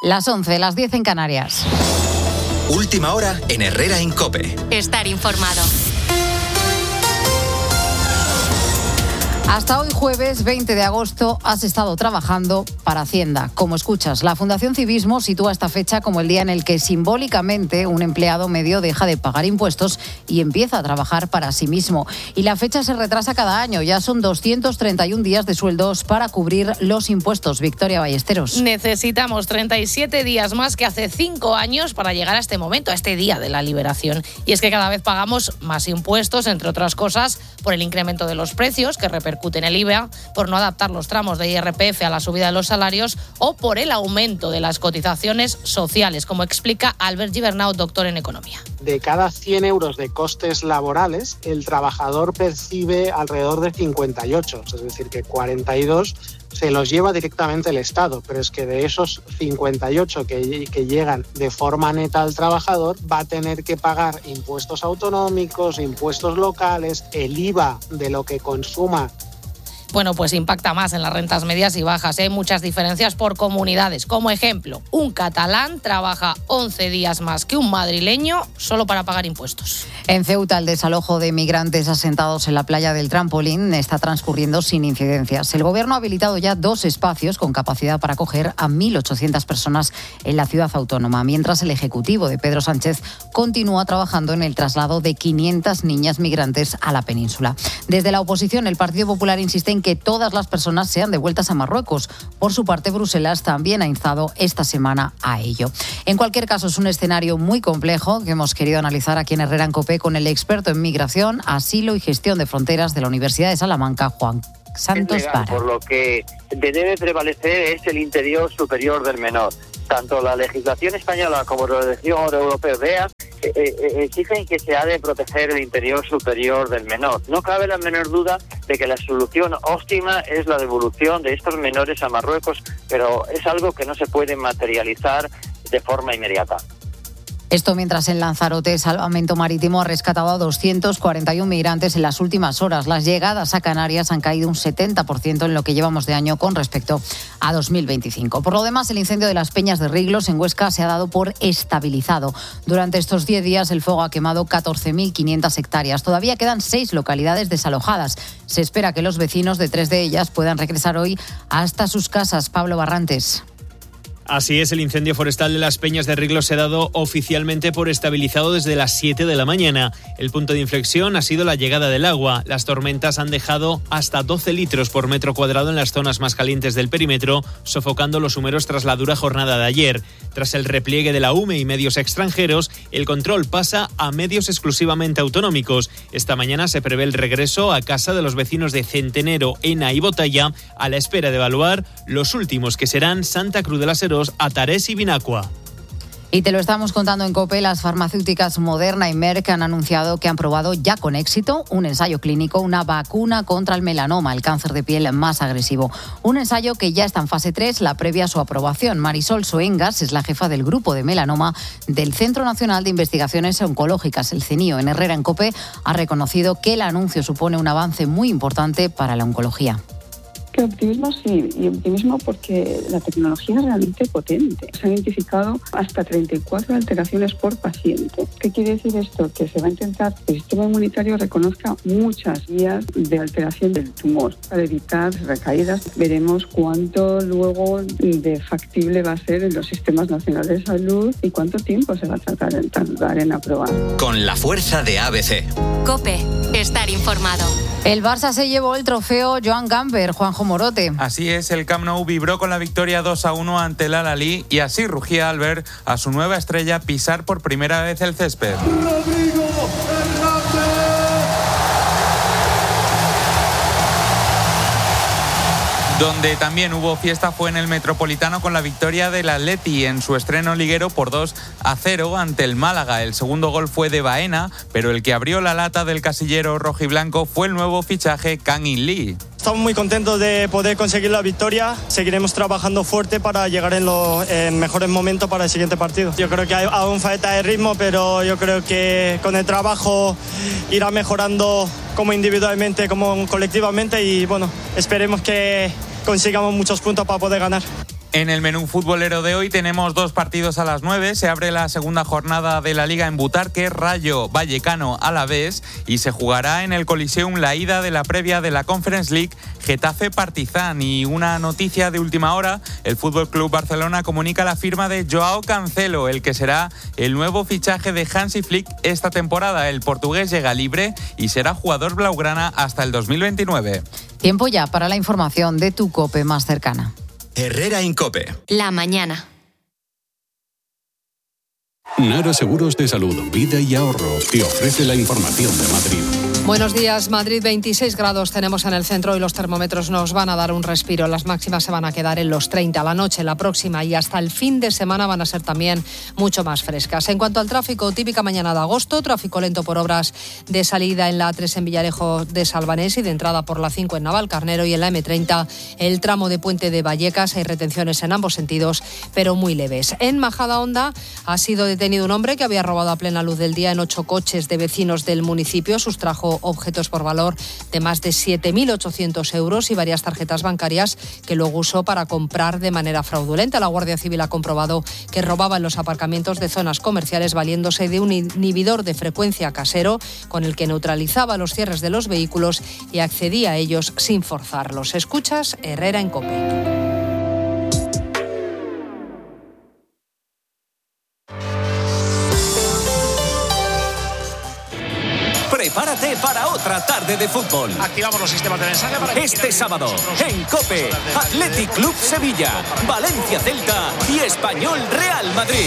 Las 11, las 10 en Canarias. Última hora en Herrera en COPE. Estar informado. Hasta hoy jueves 20 de agosto has estado trabajando para Hacienda. Como escuchas, la Fundación Civismo sitúa esta fecha como el día en el que simbólicamente un empleado medio deja de pagar impuestos y empieza a trabajar para sí mismo. Y la fecha se retrasa cada año. Ya son 231 días de sueldos para cubrir los impuestos. Victoria Ballesteros. Necesitamos 37 días más que hace 5 años para llegar a este momento, a este día de la liberación. Y es que cada vez pagamos más impuestos, entre otras cosas, por el incremento de los precios que repercuten en el IVA, por no adaptar los tramos de IRPF a la subida de los salarios o por el aumento de las cotizaciones sociales, como explica Albert Gibernau, doctor en economía. De cada 100 euros de costes laborales, el trabajador percibe alrededor de 58, es decir, que 42 se los lleva directamente el Estado, pero es que de esos 58 que llegan de forma neta al trabajador, va a tener que pagar impuestos autonómicos, impuestos locales, el IVA de lo que consuma. Bueno, pues impacta más en las rentas medias y bajas. Hay muchas diferencias por comunidades. Como ejemplo, un catalán trabaja 11 días más que un madrileño solo para pagar impuestos. En Ceuta, el desalojo de migrantes asentados en la playa del Trampolín está transcurriendo sin incidencias. El Gobierno ha habilitado ya 2 espacios con capacidad para acoger a 1.800 personas en la ciudad autónoma, mientras el Ejecutivo de Pedro Sánchez continúa trabajando en el traslado de 500 niñas migrantes a la península. Desde la oposición, el Partido Popular insiste en que todas las personas sean devueltas a Marruecos. Por su parte, Bruselas también ha instado esta semana a ello. En cualquier caso, es un escenario muy complejo que hemos querido analizar aquí en Herrera en COPE con el experto en migración, asilo y gestión de fronteras de la Universidad de Salamanca, Juan Santos Vara. Por lo que debe prevalecer es el interior superior del menor. Tanto la legislación española como la legislación europea exigen que se ha de proteger el interior superior del menor. No cabe la menor duda de que la solución óptima es la devolución de estos menores a Marruecos, pero es algo que no se puede materializar de forma inmediata. Esto mientras en Lanzarote, Salvamento Marítimo ha rescatado a 241 migrantes en las últimas horas. Las llegadas a Canarias han caído un 70% en lo que llevamos de año con respecto a 2025. Por lo demás, el incendio de las Peñas de Riglos en Huesca se ha dado por estabilizado. Durante estos 10 días el fuego ha quemado 14.500 hectáreas. Todavía quedan 6 localidades desalojadas. Se espera que los vecinos de 3 de ellas puedan regresar hoy hasta sus casas. Pablo Barrantes. Así es, el incendio forestal de las Peñas de Riglos se ha dado oficialmente por estabilizado desde las 7 de la mañana. El punto de inflexión ha sido la llegada del agua. Las tormentas han dejado hasta 12 litros por metro cuadrado en las zonas más calientes del perímetro, sofocando los humeros tras la dura jornada de ayer. Tras el repliegue de la UME y medios extranjeros, el control pasa a medios exclusivamente autonómicos. Esta mañana se prevé el regreso a casa de los vecinos de Centenero, Ena y Botalla, a la espera de evaluar los últimos, que serán Santa Cruz de la Serós, Atarés y Binacua. Y te lo estamos contando en COPE, las farmacéuticas Moderna y Merck han anunciado que han probado ya con éxito un ensayo clínico, una vacuna contra el melanoma, el cáncer de piel más agresivo. Un ensayo que ya está en fase 3, la previa a su aprobación. Marisol Soengas es la jefa del grupo de melanoma del Centro Nacional de Investigaciones Oncológicas, el CENIO. En Herrera en COPE ha reconocido que el anuncio supone un avance muy importante para la oncología. Que optimismo sí, y optimismo porque la tecnología es realmente potente. Se han identificado hasta 34 alteraciones por paciente. ¿Qué quiere decir esto? Que se va a intentar que el sistema inmunitario reconozca muchas vías de alteración del tumor para evitar recaídas. Veremos cuánto luego de factible va a ser en los sistemas nacionales de salud y cuánto tiempo se va a tardar en aprobar. Con la fuerza de ABC. COPE, estar informado. El Barça se llevó el trofeo Joan Gamper, Juanjo Morote. Así es, el Camp Nou vibró con la victoria 2-1 ante el Al-Ahly y así rugía al ver a su nueva estrella pisar por primera vez el césped. Rodrigo Hernández. Donde también hubo fiesta fue en el Metropolitano con la victoria del Atleti en su estreno liguero por 2-0 ante el Málaga. El segundo gol fue de Baena, pero el que abrió la lata del casillero rojiblanco fue el nuevo fichaje Kang-in Lee. Estamos muy contentos de poder conseguir la victoria. Seguiremos trabajando fuerte para llegar en mejores momentos para el siguiente partido. Yo creo que hay aún falta de ritmo, pero yo creo que con el trabajo irá mejorando como individualmente, como colectivamente y bueno, esperemos que consigamos muchos puntos para poder ganar. En el menú futbolero de hoy tenemos 2 partidos a las 9. Se abre la segunda jornada de la Liga en Butarque, Rayo Vallecano Alavés, y se jugará en el Coliseum la ida de la previa de la Conference League Getafe Partizan. Y una noticia de última hora, el FC Barcelona comunica la firma de Joao Cancelo, el que será el nuevo fichaje de Hansi Flick esta temporada. El portugués llega libre y será jugador blaugrana hasta el 2029. Tiempo ya para la información de tu COPE más cercana. Herrera Incope. La mañana. Nara Seguros de Salud, Vida y Ahorro te ofrece la información de Madrid. Buenos días, Madrid, 26 grados tenemos en el centro y los termómetros nos van a dar un respiro. Las máximas se van a quedar en los 30. La noche, la próxima y hasta el fin de semana van a ser también mucho más frescas. En cuanto al tráfico, típica mañana de agosto, tráfico lento por obras de salida en la A3 en Villarejo de Salvanés y de entrada por la 5 en Navalcarnero, y en la M30 el tramo de Puente de Vallecas. Hay retenciones en ambos sentidos, pero muy leves. En Majadahonda ha sido detenido un hombre que había robado a plena luz del día en 8 coches de vecinos del municipio. Sustrajo objetos por valor de más de 7.800 euros y varias tarjetas bancarias que luego usó para comprar de manera fraudulenta. La Guardia Civil ha comprobado que robaba en los aparcamientos de zonas comerciales valiéndose de un inhibidor de frecuencia casero con el que neutralizaba los cierres de los vehículos y accedía a ellos sin forzarlos. Escuchas Herrera en COPE. Prepárate para otra tarde de fútbol. Activamos los sistemas de mensaje para este sábado, en COPE, Athletic Club Sevilla, Valencia Celta y Español Real Madrid.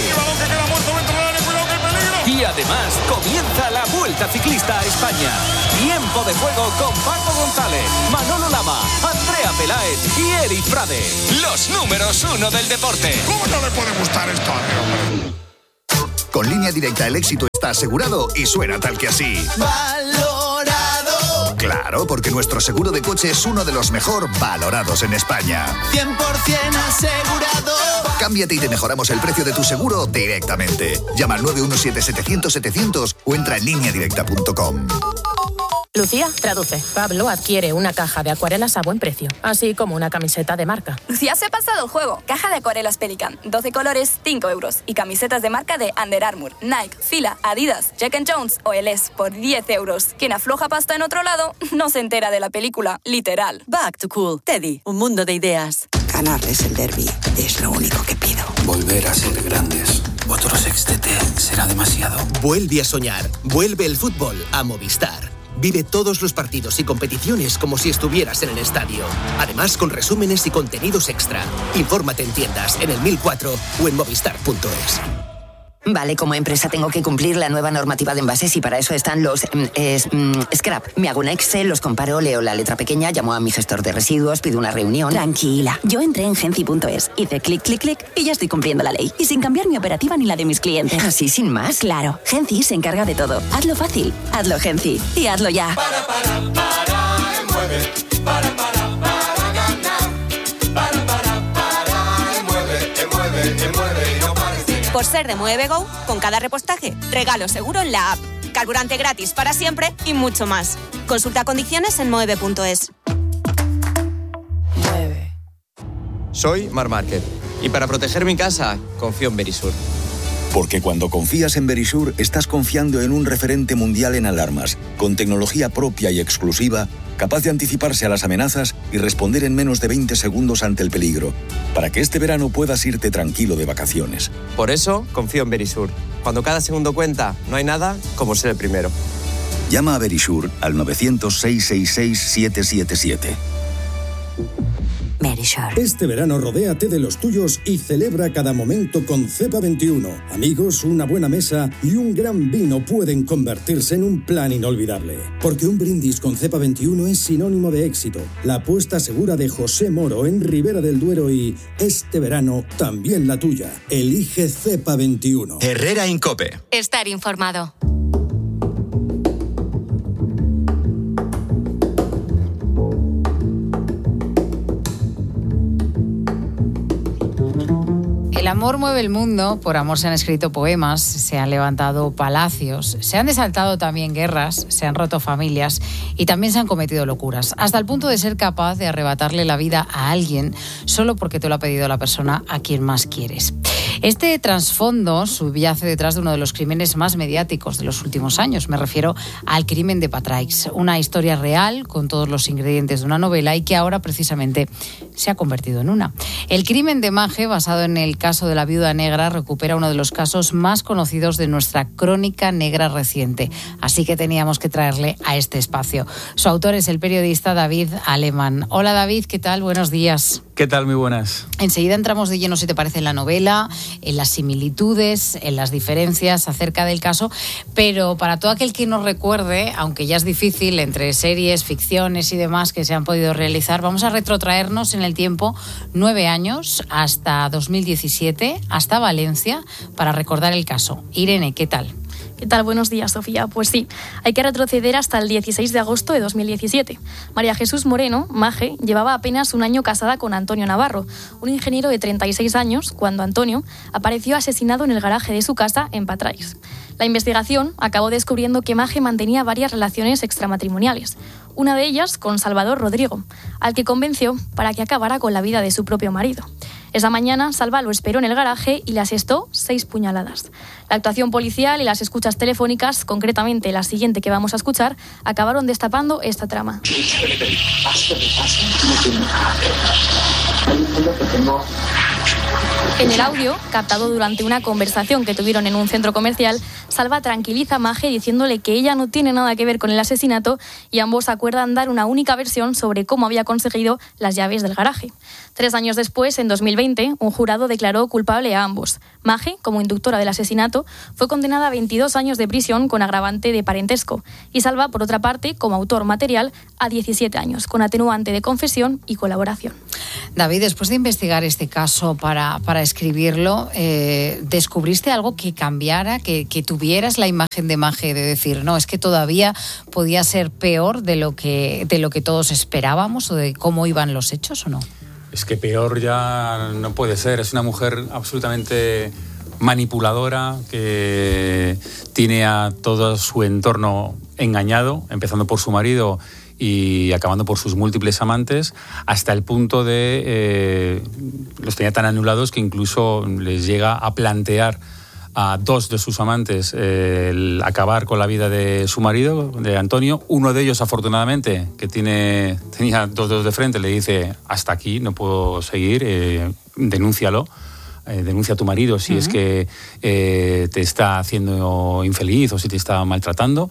Y además comienza la Vuelta Ciclista a España. Tiempo de juego con Paco González, Manolo Lama, Andrea Peláez y Eric Frade. Los números 1 del deporte. ¿Cómo no le puede gustar esto a mi hombre? Con Línea Directa el éxito está asegurado y suena tal que así. ¡Valorado! Claro, porque nuestro seguro de coche es uno de los mejor valorados en España. 100% asegurado. Cámbiate y te mejoramos el precio de tu seguro directamente. Llama al 917-700-700 o entra en lineadirecta.com. Lucía, traduce. Pablo adquiere una caja de acuarelas a buen precio, así como una camiseta de marca. Lucía se ha pasado el juego. Caja de acuarelas Pelican, 12 colores, 5 euros. Y camisetas de marca de Under Armour, Nike, Fila, Adidas, Jack & Jones o LS por 10 euros. Quien afloja pasta en otro lado no se entera de la película, literal. Back to Cool. Teddy, un mundo de ideas. Ganarles el derbi es lo único que pido. Volver a ser grandes. Otro sextete será demasiado. Vuelve a soñar. Vuelve el fútbol a Movistar. Vive todos los partidos y competiciones como si estuvieras en el estadio. Además, con resúmenes y contenidos extra. Infórmate en tiendas, en el 1004 o en movistar.es. Vale, como empresa tengo que cumplir la nueva normativa de envases y para eso están los scrap. Me hago un Excel, los comparo, leo la letra pequeña, llamo a mi gestor de residuos, pido una reunión. Tranquila, yo entré en Genci.es, hice clic, clic, clic y ya estoy cumpliendo la ley. Y sin cambiar mi operativa ni la de mis clientes. ¿Así sin más? Claro, Genci se encarga de todo. Hazlo fácil, hazlo Genci y hazlo ya. Mueve, para ganar. Mueve y no pares. Por ser de Mueve Go, con cada repostaje, regalo seguro en la app, carburante gratis para siempre y mucho más. Consulta condiciones en moeve.es. Soy Marc Márquez y para proteger mi casa confío en Verisur. Porque cuando confías en Verisur, estás confiando en un referente mundial en alarmas, con tecnología propia y exclusiva, capaz de anticiparse a las amenazas y responder en menos de 20 segundos ante el peligro, para que este verano puedas irte tranquilo de vacaciones. Por eso confío en Verisur. Cuando cada segundo cuenta, no hay nada como ser el primero. Llama a Verisur al 900-666-777. Este verano rodéate de los tuyos y celebra cada momento con Cepa 21. Amigos, una buena mesa y un gran vino pueden convertirse en un plan inolvidable. Porque un brindis con Cepa 21 es sinónimo de éxito. La apuesta segura de José Moro en Ribera del Duero y este verano también la tuya. Elige Cepa 21. Herrera Incope. Estar informado. El El amor mueve el mundo, por amor se han escrito poemas, se han levantado palacios, se han desaltado también guerras, se han roto familias y también se han cometido locuras, hasta el punto de ser capaz de arrebatarle la vida a alguien solo porque te lo ha pedido la persona a quien más quieres. Este trasfondo subyace detrás de uno de los crímenes más mediáticos de los últimos años. Me refiero al crimen de Patraix, una historia real con todos los ingredientes de una novela y que ahora precisamente se ha convertido en una. El crimen de Mage, basado en el caso de la viuda negra, recupera uno de los casos más conocidos de nuestra crónica negra reciente. Así que teníamos que traerle a este espacio. Su autor es el periodista David Alemán. Hola David, ¿qué tal? Buenos días. ¿Qué tal? Muy buenas. Enseguida entramos de lleno, si te parece, en la novela, en las similitudes, en las diferencias acerca del caso, pero para todo aquel que no recuerde, aunque ya es difícil entre series, ficciones y demás que se han podido realizar, vamos a retrotraernos en el tiempo 9 años hasta 2017, hasta Valencia, para recordar el caso. Irene, ¿qué tal? ¿Qué tal? Buenos días, Sofía. Pues sí, hay que retroceder hasta el 16 de agosto de 2017. María Jesús Moreno, Mage, llevaba apenas un año casada con Antonio Navarro, un ingeniero de 36 años, cuando Antonio apareció asesinado en el garaje de su casa en Patraix. La investigación acabó descubriendo que Mage mantenía varias relaciones extramatrimoniales, una de ellas con Salvador Rodrigo, al que convenció para que acabara con la vida de su propio marido. Esa mañana, Salva lo esperó en el garaje y le asestó 6 puñaladas. La actuación policial y las escuchas telefónicas, concretamente la siguiente que vamos a escuchar, acabaron destapando esta trama. En el audio, captado durante una conversación que tuvieron en un centro comercial, Salva tranquiliza a Mage diciéndole que ella no tiene nada que ver con el asesinato y ambos acuerdan dar una única versión sobre cómo había conseguido las llaves del garaje. 3 años después, en 2020, un jurado declaró culpable a ambos. Mage, como inductora del asesinato, fue condenada a 22 años de prisión con agravante de parentesco y Salva, por otra parte, como autor material, a 17 años, con atenuante de confesión y colaboración. David, después de investigar este caso para escribirlo, ¿descubriste algo que cambiara, que tuvieras la imagen de Mage de decir, no, es que todavía podía ser peor de lo que todos esperábamos o de cómo iban los hechos o no? Es que peor ya no puede ser. Es una mujer absolutamente manipuladora que tiene a todo su entorno engañado, empezando por su marido y acabando por sus múltiples amantes, hasta el punto de los tenía tan anulados que incluso les llega a plantear a 2 de sus amantes el acabar con la vida de su marido, de Antonio. Uno de ellos, afortunadamente, que tenía 2 dedos de frente, le dice, hasta aquí, no puedo seguir, denúncialo. Denuncia a tu marido si es que te está haciendo infeliz o si te está maltratando.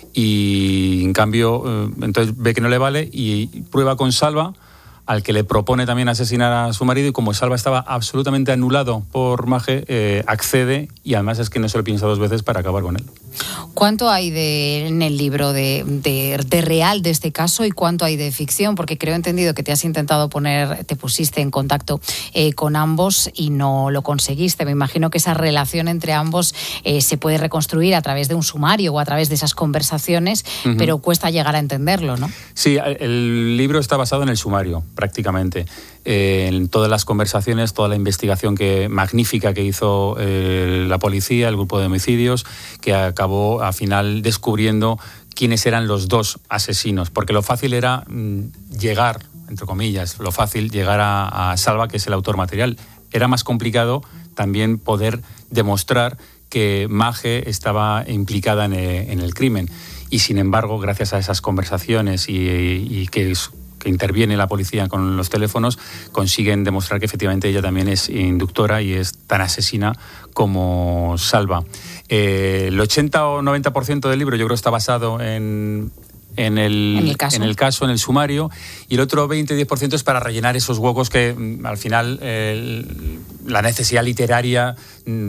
Y en cambio, entonces ve que no le vale y prueba con Salva, al que le propone también asesinar a su marido, y como Salva estaba absolutamente anulado por Mage, accede y además es que no se lo piensa 2 veces para acabar con él. ¿Cuánto hay en el libro de real de este caso y cuánto hay de ficción? Porque creo entendido que te pusiste en contacto con ambos y no lo conseguiste. Me imagino que esa relación entre ambos se puede reconstruir a través de un sumario o a través de esas conversaciones, pero cuesta llegar a entenderlo, ¿no? Sí, el libro está basado en el sumario, prácticamente. En todas las conversaciones, toda la investigación magnífica que hizo la policía, el grupo de homicidios, que acabó al final descubriendo quiénes eran los 2 asesinos, porque lo fácil era llegar, entre comillas, llegar a Salva, que es el autor material. Era más complicado también poder demostrar que Mage estaba implicada en el crimen. Y sin embargo, gracias a esas conversaciones y que interviene la policía con los teléfonos, consiguen demostrar que efectivamente ella también es inductora y es tan asesina como Salva. El 80 o 90% del libro yo creo está basado en el caso, en el sumario, y el otro 20-10% es para rellenar esos huecos que al final la necesidad literaria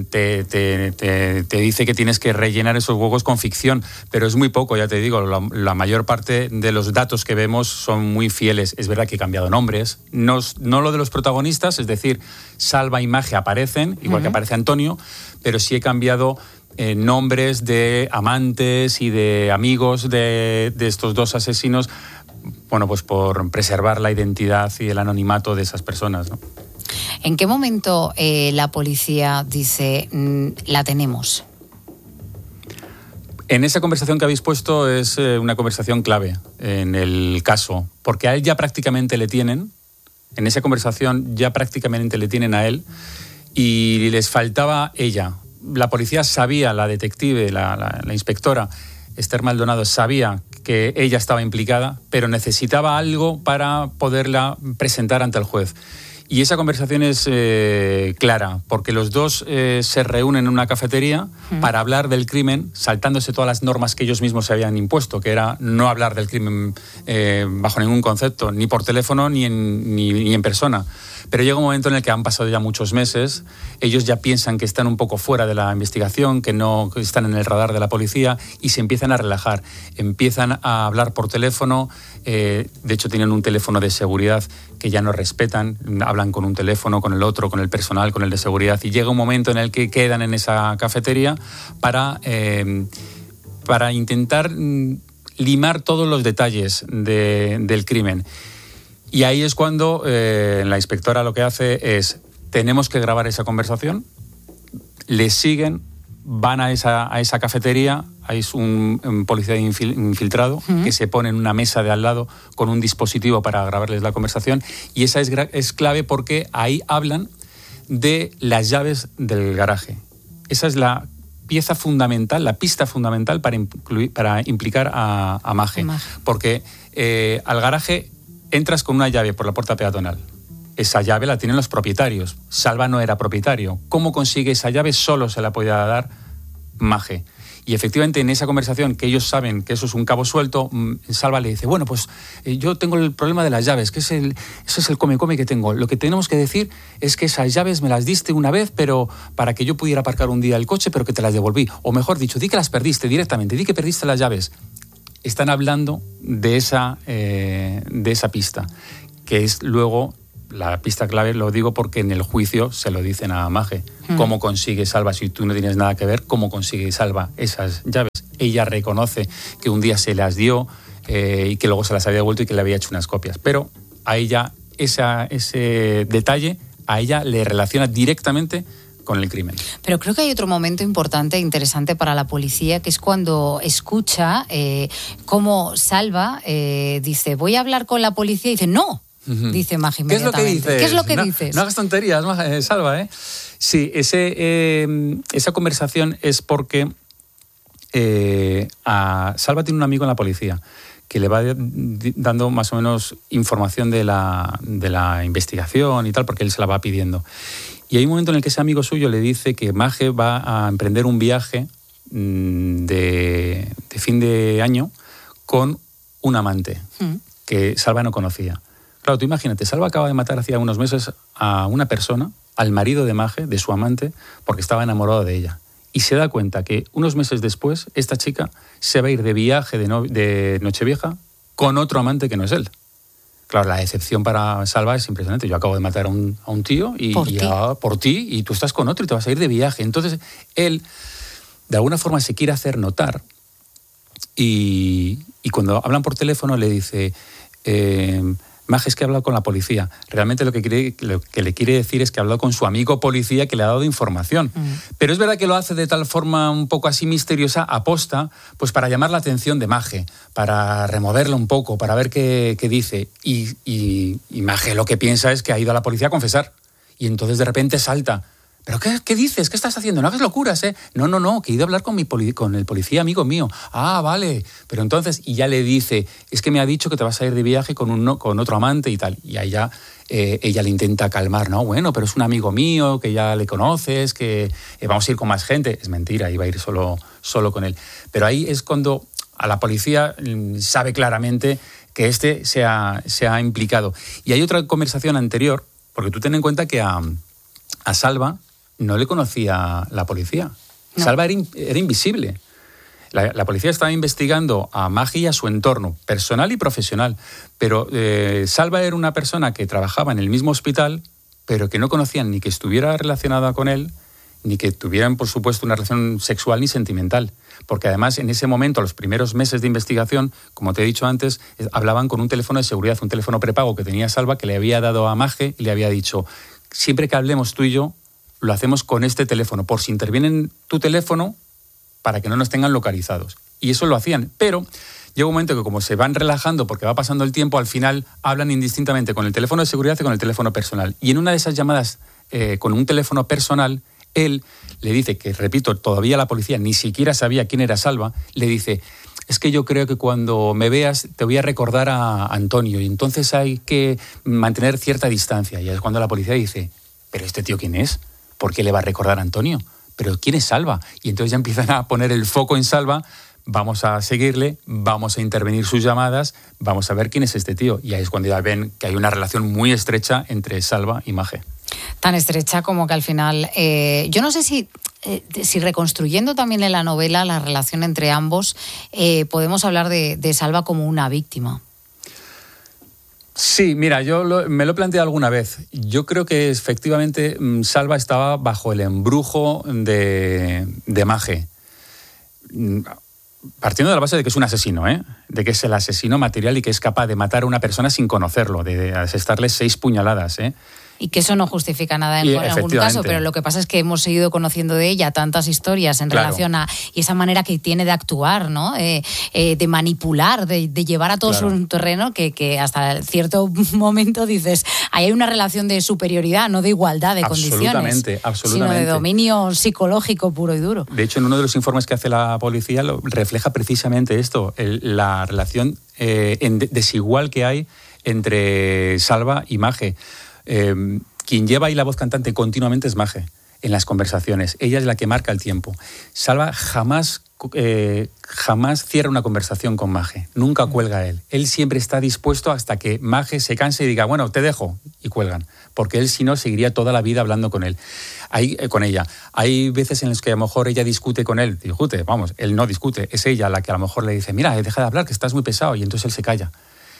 te dice que tienes que rellenar esos huecos con ficción, pero es muy poco, ya te digo, la mayor parte de los datos que vemos son muy fieles. Es verdad que he cambiado nombres, no lo de los protagonistas, es decir, Salva y Mage aparecen, igual que aparece Antonio, pero sí he cambiado nombres de amantes y de amigos de estos 2 asesinos, bueno, pues por preservar la identidad y el anonimato de esas personas, ¿no? ¿En qué momento la policía dice, la tenemos? En esa conversación que habéis puesto es una conversación clave en el caso, porque a él ya prácticamente le tienen, en esa conversación ya prácticamente le tienen a él y les faltaba ella. La policía sabía, la detective, la inspectora Esther Maldonado sabía que ella estaba implicada, pero necesitaba algo para poderla presentar ante el juez. Y esa conversación es clara, porque los dos se reúnen en una cafetería para hablar del crimen, saltándose todas las normas que ellos mismos se habían impuesto, que era no hablar del crimen bajo ningún concepto, ni por teléfono ni en persona. Pero llega un momento en el que han pasado ya muchos meses, ellos ya piensan que están un poco fuera de la investigación, que no están en el radar de la policía y se empiezan a relajar, empiezan a hablar por teléfono, de hecho tienen un teléfono de seguridad que ya no respetan, hablan con un teléfono, con el otro, con el personal, con el de seguridad y llega un momento en el que quedan en esa cafetería para intentar limar todos los detalles del crimen. Y ahí es cuando la inspectora lo que hace es, tenemos que grabar esa conversación, le siguen, van a esa cafetería, hay un policía infiltrado que se pone en una mesa de al lado con un dispositivo para grabarles la conversación y esa es clave porque ahí hablan de las llaves del garaje. Esa es la pieza fundamental, la pista fundamental para implicar a Maje. Porque al garaje entras con una llave por la puerta peatonal. Esa llave la tienen los propietarios. Salva no era propietario. ¿Cómo consigue esa llave? Solo se la podía dar Maje. Y efectivamente en esa conversación que ellos saben que eso es un cabo suelto, Salva le dice, bueno, pues yo tengo el problema de las llaves, que ese es el come-come que tengo. Lo que tenemos que decir es que esas llaves me las diste una vez, pero para que yo pudiera aparcar un día el coche, pero que te las devolví. O mejor dicho, di que las perdiste directamente, di que perdiste las llaves. Están hablando de esa pista, que es luego la pista clave, lo digo porque en el juicio se lo dicen a Maje. ¿Cómo consigue Salva, si tú no tienes nada que ver, cómo consigue Salva esas llaves? Ella reconoce que un día se las dio y que luego se las había devuelto y que le había hecho unas copias. Pero a ella, ese detalle, a ella le relaciona directamente con el crimen. Pero creo que hay otro momento importante e interesante para la policía, que es cuando escucha cómo Salva dice, voy a hablar con la policía, y dice, no. Dice Maje inmediatamente. ¿Qué es lo que dices? ¿Qué es lo que dices? No hagas tonterías, Salva, ¿eh? Sí, esa conversación es porque Salva tiene un amigo en la policía que le va dando más o menos información de la investigación y tal, porque él se la va pidiendo. Y hay un momento en el que ese amigo suyo le dice que Maje va a emprender un viaje de fin de año con un amante que Salva no conocía. Claro, tú imagínate, Salva acaba de matar hacía unos meses a una persona, al marido de Maje, de su amante, porque estaba enamorado de ella. Y se da cuenta que unos meses después, esta chica se va a ir de viaje de Nochevieja con otro amante que no es él. Claro, la decepción para Salva es impresionante. Yo acabo de matar a un tío por ti, y tú estás con otro y te vas a ir de viaje. Entonces, él, de alguna forma, se quiere hacer notar y cuando hablan por teléfono le dice... Maje, es que ha hablado con la policía. Realmente lo que le quiere decir es que ha hablado con su amigo policía que le ha dado información. Pero es verdad que lo hace de tal forma un poco así misteriosa, aposta, pues para llamar la atención de Maje, para removerla un poco, para ver qué dice. Y Maje lo que piensa es que ha ido a la policía a confesar. Y entonces de repente salta. ¿Pero qué dices? ¿Qué estás haciendo? No hagas locuras, ¿eh? No, que he ido a hablar con el policía amigo mío. Ah, vale. Pero entonces, y ya le dice, es que me ha dicho que te vas a ir de viaje con otro amante y tal. Y ahí ya ella le intenta calmar, ¿no? Bueno, pero es un amigo mío, que ya le conoces, que vamos a ir con más gente. Es mentira, iba a ir solo con él. Pero ahí es cuando a la policía sabe claramente que se ha implicado. Y hay otra conversación anterior, porque tú ten en cuenta que a Salva no le conocía la policía. No. Salva era invisible. La policía estaba investigando a Maje y a su entorno, personal y profesional. Pero Salva era una persona que trabajaba en el mismo hospital, pero que no conocían ni que estuviera relacionada con él, ni que tuvieran, por supuesto, una relación sexual ni sentimental. Porque además, en ese momento, los primeros meses de investigación, como te he dicho antes, hablaban con un teléfono de seguridad, un teléfono prepago que tenía Salva, que le había dado a Maje y le había dicho... siempre que hablemos tú y yo, lo hacemos con este teléfono, por si interviene en tu teléfono, para que no nos tengan localizados. Y eso lo hacían, pero llega un momento que como se van relajando porque va pasando el tiempo, al final hablan indistintamente con el teléfono de seguridad y con el teléfono personal. Y en una de esas llamadas con un teléfono personal, él le dice que, repito, todavía la policía ni siquiera sabía quién era Salva, le dice: es que yo creo que cuando me veas te voy a recordar a Antonio y entonces hay que mantener cierta distancia. Y es cuando la policía dice: ¿pero este tío quién es? ¿Por qué le va a recordar a Antonio? ¿Pero quién es Salva? Y entonces ya empiezan a poner el foco en Salva. Vamos a seguirle, vamos a intervenir sus llamadas, vamos a ver quién es este tío. Y ahí es cuando ya ven que hay una relación muy estrecha entre Salva y Maje. Tan estrecha como que al final, yo no sé si reconstruyendo también en la novela la relación entre ambos, podemos hablar de Salva como una víctima. Sí, mira, me lo he planteado alguna vez. Yo creo que efectivamente Salva estaba bajo el embrujo de Maje. Partiendo de la base de que es un asesino, de que es el asesino material y que es capaz de matar a una persona sin conocerlo, de asestarle 6 puñaladas. Y que eso no justifica nada en algún caso, pero lo que pasa es que hemos seguido conociendo de ella tantas historias en relación a y esa manera que tiene de actuar, ¿no? De manipular, de llevar a todos un terreno que hasta cierto momento dices, ahí hay una relación de superioridad, no de igualdad de condiciones, sino de dominio psicológico puro y duro. De hecho, en uno de los informes que hace la policía refleja precisamente esto, la relación desigual que hay entre Salva y Maje. Quien lleva ahí la voz cantante continuamente es Maje, en las conversaciones. Ella es la que marca el tiempo. Salva jamás cierra una conversación con Maje, nunca cuelga él. Él siempre está dispuesto hasta que Maje se canse y diga, bueno, te dejo, y cuelgan. Porque él, si no, seguiría toda la vida hablando con él. Con ella. Hay veces en las que a lo mejor ella discute con él. Él no discute, es ella la que a lo mejor le dice, mira, deja de hablar, que estás muy pesado, y entonces él se calla.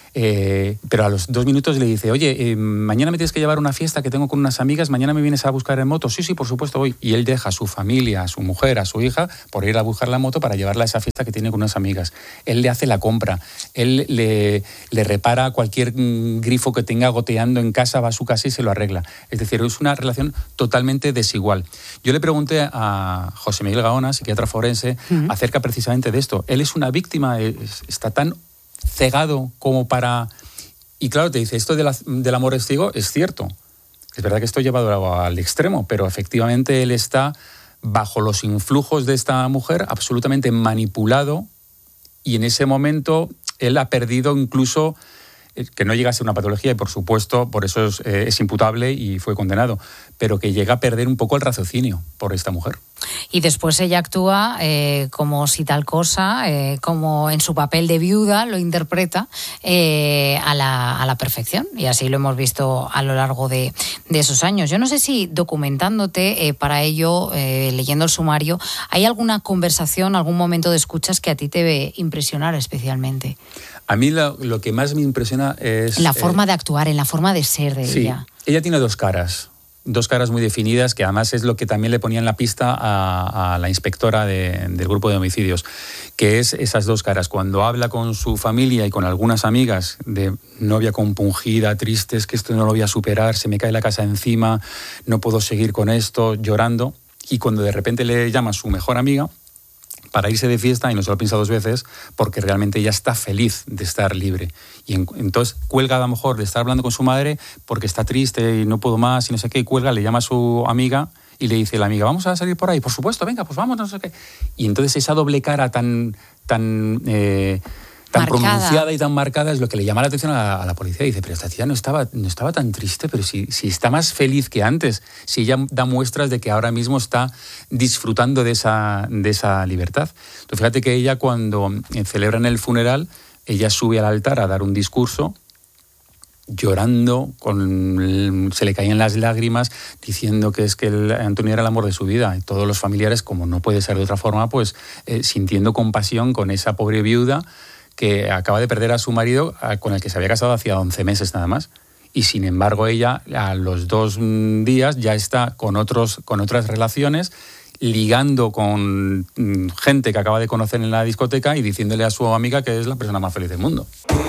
Pero a los 2 minutos le dice, oye, mañana me tienes que llevar a una fiesta que tengo con unas amigas, mañana me vienes a buscar en moto. Sí, por supuesto voy. Y él deja a su familia, a su mujer, a su hija, por ir a buscar la moto para llevarla a esa fiesta que tiene con unas amigas. Él le hace la compra, él le repara cualquier grifo que tenga goteando en casa, va a su casa y se lo arregla. Es decir, es una relación totalmente desigual. Yo le pregunté a José Miguel Gaona, psiquiatra forense, acerca precisamente de esto. Él es una víctima, está tan cegado como para... Y claro, te dice, esto del amor es ciego, es cierto. Es verdad que esto llevado al extremo, pero efectivamente él está bajo los influjos de esta mujer, absolutamente manipulado, y en ese momento él ha perdido incluso, que no llega a ser una patología, y por supuesto por eso es imputable y fue condenado, pero que llega a perder un poco el raciocinio por esta mujer. Y después ella actúa como si tal cosa, como en su papel de viuda, lo interpreta a la perfección. Y así lo hemos visto a lo largo de esos años. Yo no sé si documentándote para ello, leyendo el sumario, ¿hay alguna conversación, algún momento de escuchas que a ti te debe impresionar especialmente? A mí lo que más me impresiona es... La forma de actuar, en la forma de ser de ella. Ella tiene 2 caras. 2 caras muy definidas, que además es lo que también le ponía en la pista a la inspectora del grupo de homicidios, que es esas 2 caras. Cuando habla con su familia y con algunas amigas de novia compungida, triste, es que esto no lo voy a superar, se me cae la casa encima, no puedo seguir con esto, llorando. Y cuando de repente le llama a su mejor amiga para irse de fiesta, y no se lo piensa 2 veces, porque realmente ella está feliz de estar libre. Y entonces cuelga a lo mejor de estar hablando con su madre porque está triste y no puedo más y no sé qué, y cuelga, le llama a su amiga y le dice a la amiga, vamos a salir por ahí, por supuesto, venga, pues vamos, no sé qué. Y entonces esa doble cara tan pronunciada y tan marcada es lo que le llama la atención a la policía. Dice, pero esta tía no estaba tan triste, pero si está más feliz que antes, si ella da muestras de que ahora mismo está disfrutando de esa libertad. Entonces fíjate que ella, cuando celebran el funeral, ella sube al altar a dar un discurso llorando, se le caían las lágrimas, diciendo que es que Antonio era el amor de su vida. Y todos los familiares, como no puede ser de otra forma, pues sintiendo compasión con esa pobre viuda que acaba de perder a su marido, con el que se había casado hacía 11 meses nada más. Y sin embargo ella, a los 2 días, ya está con otras relaciones, ligando con gente que acaba de conocer en la discoteca y diciéndole a su amiga que es la persona más feliz del mundo.